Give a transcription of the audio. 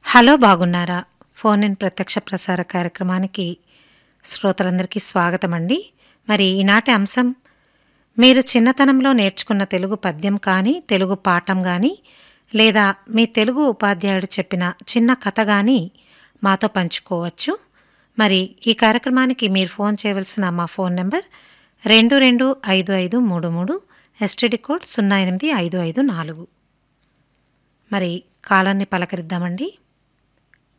Hello బాగున్నారా? Phone in ప్రత్యక్ష ప్రసార కార్యక్రమానికి శ్రోతలందరికీ స్వాగతమండి. మరి ఈనాటి అంశం, మీరు చిన్నతనంలో నేర్చుకున్న తెలుగు పద్యం కానీ, తెలుగు పాఠం గానీ, లేదా మీ తెలుగు ఉపాధ్యాయుడు చెప్పిన చిన్న కథ గానీ మాతో పంచుకోవచ్చు. మరి ఈ కార్యక్రమానికి మీరు ఫోన్ చేయవలసిన మా ఫోన్ నంబర్ 225533, ఎస్టీడీ కోడ్ 08554. మరి కాలాన్ని పలకరిద్దామండి.